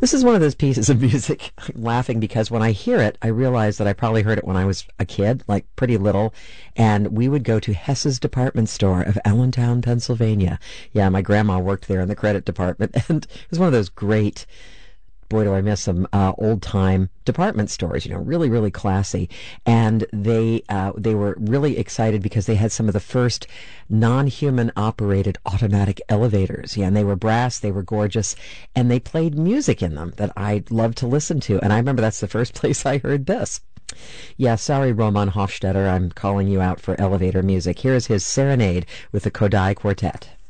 This is one of those pieces of music. I'm laughing because when I hear it, I realize that I probably heard it when I was a kid, like pretty little, and we would go to Hess's department store of Allentown, Pennsylvania. Yeah, my grandma worked there in the credit department, and it was one of those great, boy, do I miss them, old-time department stores, really, really classy. And they were really excited because they had some of the first non-human operated automatic elevators. Yeah, and they were brass, they were gorgeous, and they played music in them that I loved to listen to. And I remember that's the first place I heard this. Yeah, sorry, Roman Hofstetter, I'm calling you out for elevator music. Here is his Serenade with the Kodai Quartet.